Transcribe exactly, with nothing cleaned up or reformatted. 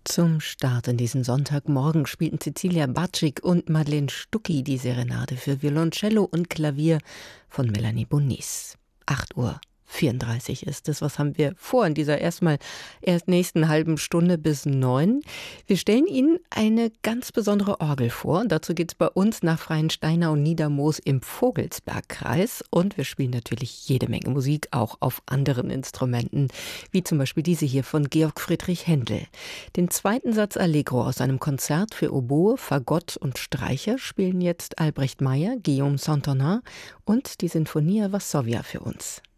Zum Start in diesen Sonntagmorgen spielten Cecilia Bartschik und Madeleine Stucki die Serenade für Violoncello und Klavier von Melanie Bonis. acht Uhr vierunddreißig ist es. Was haben wir vor in dieser erstmal erst nächsten halben Stunde bis neun? Wir stellen Ihnen eine ganz besondere Orgel vor. Und dazu geht es bei uns nach Freiensteinau und Niedermoos im Vogelsbergkreis. Und wir spielen natürlich jede Menge Musik, auch auf anderen Instrumenten, wie zum Beispiel diese hier von Georg Friedrich Händel. Den zweiten Satz Allegro aus einem Konzert für Oboe, Fagott und Streicher spielen jetzt Albrecht Meyer, Guillaume Saint-Honorin und die Sinfonia Varsovia für uns.